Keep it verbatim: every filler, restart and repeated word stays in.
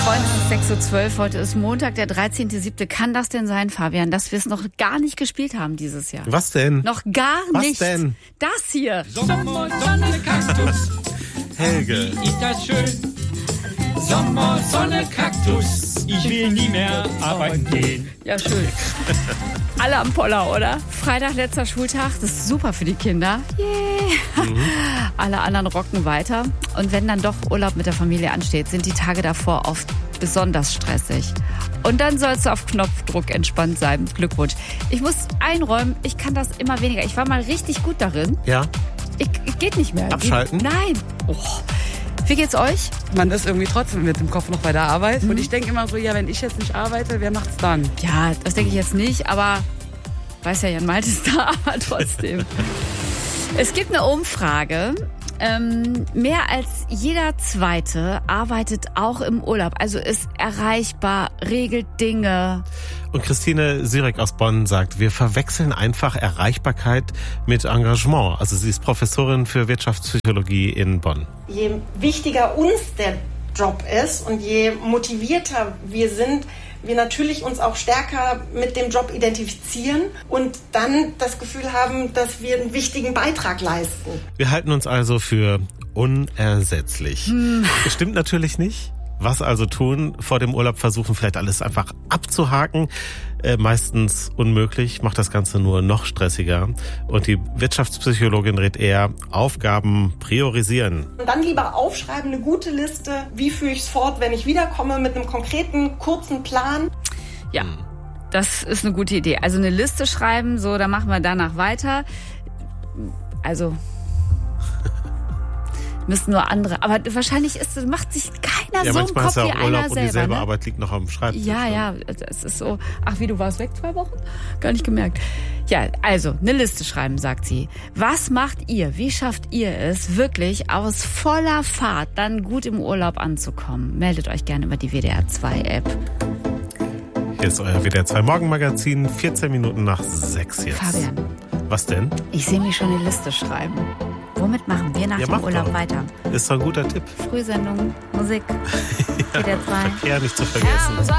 Freunde, es ist sechs Uhr zwölf, heute ist Montag, der dreizehnter siebte Kann das denn sein, Fabian, dass wir es noch gar nicht gespielt haben dieses Jahr? Was denn? Noch gar Was nicht. denn? Das hier. Sommer, Sonne, Kaktus. Helge. Wie ist das schön? Sommer, Sonne, Kaktus. Ich will nie mehr arbeiten gehen. Ja, schön. Alle am Poller, oder? Freitag, letzter Schultag, das ist super für die Kinder. Yeah. Mhm. Alle anderen rocken weiter. Und wenn dann doch Urlaub mit der Familie ansteht, sind die Tage davor oft besonders stressig. Und dann sollst du auf Knopfdruck entspannt sein. Glückwunsch. Ich muss einräumen, ich kann das immer weniger. Ich war mal richtig gut darin. Ja? Ich, ich geht nicht mehr. Abschalten? Nein. Oh. Wie geht's euch? Man ist irgendwie trotzdem mit dem Kopf noch bei der Arbeit. Mhm. Und ich denke immer so, ja, wenn ich jetzt nicht arbeite, wer macht's dann? Ja, das denke ich jetzt nicht, aber weiß ja, Jan Malte ist da, aber trotzdem. Es gibt eine Umfrage. Ähm, mehr als jeder Zweite arbeitet auch im Urlaub. Also ist erreichbar, regelt Dinge. Und Christine Syrek aus Bonn sagt, wir verwechseln einfach Erreichbarkeit mit Engagement. Also sie ist Professorin für Wirtschaftspsychologie in Bonn. Je wichtiger uns der Job ist und je motivierter wir sind, wir natürlich uns auch stärker mit dem Job identifizieren und dann das Gefühl haben, dass wir einen wichtigen Beitrag leisten. Wir halten uns also für unersetzlich. Hm. Stimmt natürlich nicht. Was also tun? Vor dem Urlaub versuchen, vielleicht alles einfach abzuhaken. Äh, meistens unmöglich, macht das Ganze nur noch stressiger. Und die Wirtschaftspsychologin rät eher, Aufgaben priorisieren. Und dann lieber aufschreiben, eine gute Liste. Wie führe ich es fort, wenn ich wiederkomme, mit einem konkreten, kurzen Plan? Ja, das ist eine gute Idee. Also eine Liste schreiben, so, dann machen wir danach weiter. Also müssen nur andere. Aber wahrscheinlich ist, macht sich keiner ja, so im Kopf ist ja wie auch einer Urlaub selber. Und dieselbe ne? Arbeit liegt noch am Schreibtisch. Ja, ja, es ist so. Ach, wie, du warst weg zwei Wochen? Gar nicht gemerkt. Ja, also eine Liste schreiben, sagt sie. Was macht ihr? Wie schafft ihr es, wirklich aus voller Fahrt dann gut im Urlaub anzukommen? Meldet euch gerne über die W D R zwei App. Hier ist euer W D R zwei Morgenmagazin, vierzehn Minuten nach sechs jetzt. Fabian. Was denn? Ich sehe mich schon eine Liste schreiben. Womit machen wir nach ja, dem Urlaub doch. weiter? Ist doch ein guter Tipp. Frühsendung, Musik, ja, W D R zwei. Verkehr nicht zu vergessen.